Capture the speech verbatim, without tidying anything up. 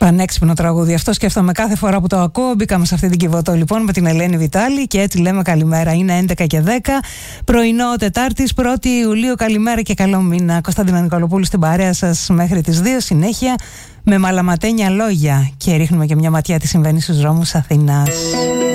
Πανέξυπνο τραγούδι. Αυτό σκέφτομαι κάθε φορά που το ακούω. Μπήκαμε σε αυτή την Κιβωτό λοιπόν με την Ελένη Βιτάλη και έτσι λέμε καλημέρα. Είναι έντεκα και δέκα, πρωινό Τετάρτης, πρώτη Ιουλίου. Καλημέρα και καλό μήνα. Κωνσταντίνα Νικολοπούλου στην παρέα σας μέχρι τις δύο. Συνέχεια με μαλαματένια λόγια και ρίχνουμε και μια ματιά τι συμβαίνει στους δρόμους Αθήνας.